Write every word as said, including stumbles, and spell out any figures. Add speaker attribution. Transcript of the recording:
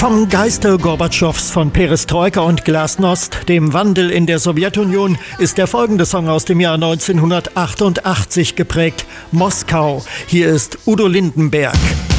Speaker 1: Vom Geiste Gorbatschows, von Perestroika und Glasnost, dem Wandel in der Sowjetunion, ist der folgende Song aus dem Jahr neunzehnhundertachtundachtzig geprägt. Moskau. Hier ist Udo Lindenberg.